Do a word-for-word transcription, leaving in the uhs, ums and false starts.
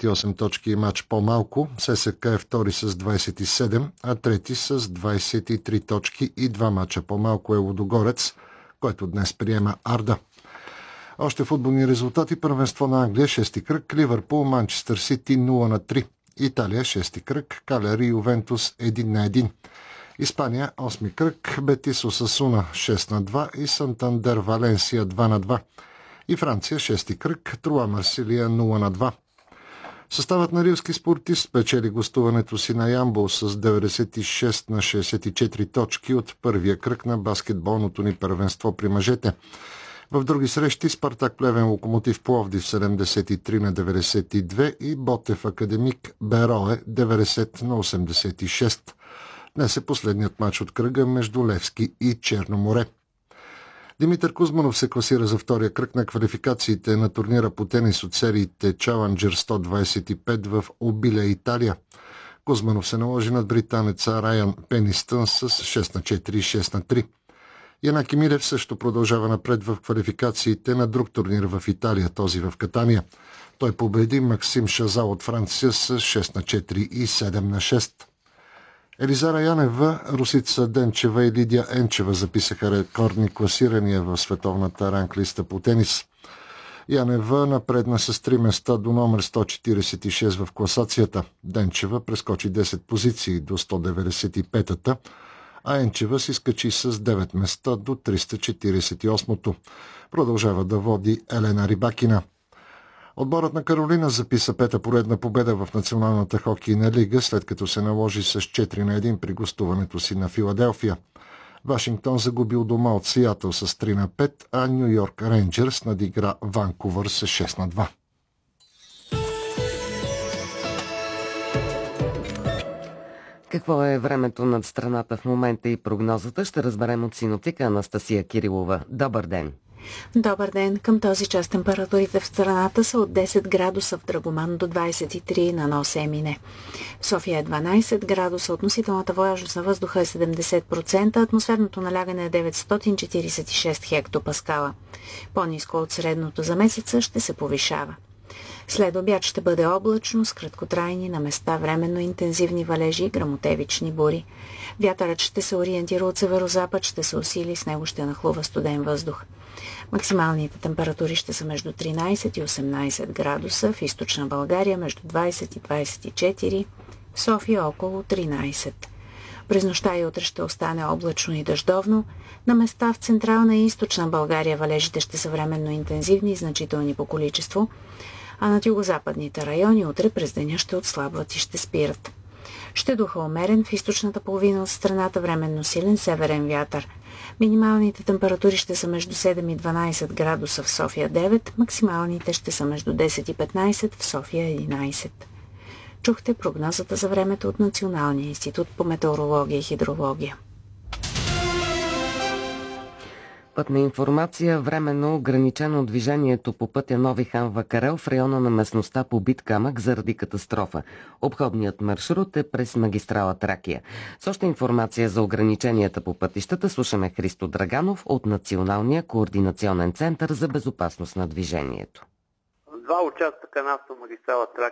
двадесет и осем точки и мач по-малко. ССК е втори с двадесет и седем, а трети с двадесет и три точки и два мача по-малко е Лудогорец, който днес приема Арда. Още футболни резултати. Първенство на Англия, шести кръг. Ливърпул, Манчестър Сити нула на три. Италия, шести кръг. Калери, Ювентус едно на едно. Испания, осми кръг. Бетис, Осасуна шест на два и Сантандер, Валенсия два на два. И Франция, шести кръг. Труа, Марсилия нула на два. Съставът на рилски спортист печели гостуването си на Ямбол с деветдесет и шест на шестдесет и четири точки от първия кръг на баскетболното ни първенство при мъжете. В други срещи Спартак Плевен, Локомотив Пловдив седемдесет и три на деветдесет и две и Ботев Академик Берое деветдесет на осемдесет и шест. Днес е последният мач от кръга между Левски и Черно море. Димитър Кузманов се класира за втория кръг на квалификациите на турнира по тенис от сериите Challenger сто двадесет и пет в Обиле, Италия. Кузманов се наложи над британеца Райан Пенистън с шест на четири и шест на три. Янаки Милев също продължава напред в квалификациите на друг турнир в Италия, този в Катания. Той победи Максим Шазал от Франция с шест на четири и седем на шест. Елизара Янева, Русица Денчева и Лидия Енчева записаха рекордни класирания в световната ранглиста по тенис. Янева напредна с три места до номер сто четиридесет и шест в класацията. Денчева прескочи десет позиции до сто деветдесет и пета, а Енчева си скачи с девет места до триста четиридесет и осмо. Продължава да води Елена Рибакина. Отборът на Каролина записа пета поредна победа в Националната хокейна лига, след като се наложи с четири на едно при гостуването си на Филаделфия. Вашингтон загубил дома от Сиатъл с три на пет, а Ню Йорк Рейнджърс надигра Ванкувър с шест на два. Какво е времето над страната в момента и прогнозата, ще разберем от синоптика Анастасия Кирилова. Добър ден! Добър ден! Към този час температурите в страната са от десет градуса в Драгоман до двадесет и три на Нос Емине. В София е дванадесет градуса, относителната влажност на въздуха е седемдесет процента, атмосферното налягане е деветстотин четиридесет и шест хектопаскала. По-ниско от средното за месеца ще се повишава. След обяд ще бъде облачно, с краткотрайни, на места временно интензивни валежи и гръмотевични бури. Вятърът ще се ориентира от северозапад, ще се усили, с него ще нахлува студен въздух. Максималните температури ще са между тринадесет и осемнадесет градуса, в източна България между двадесет и двадесет и четири, в София около тринадесет. През нощта и утре ще остане облачно и дъждовно. На места в централна и източна България валежите ще са временно интензивни и значителни по количество, а над югозападните райони утре през деня ще отслабват и ще спират. Ще духа умерен, в източната половина от страната временно силен северен вятър. Минималните температури ще са между седем и дванадесет градуса, в София девет, максималните ще са между десет и петнадесет, в София единадесет. Чухте прогнозата за времето от Националния институт по метеорология и хидрология. Пътна информация. Временно ограничено движението по пътя Нови хан Вакарел в района на местността Побит камък заради катастрофа. Обходният маршрут е през магистрала Тракия. С още информация за ограниченията по пътищата слушаме Христо Драганов от Националния координационен център за безопасност на движението. Два участъка на автомагистрала Тракия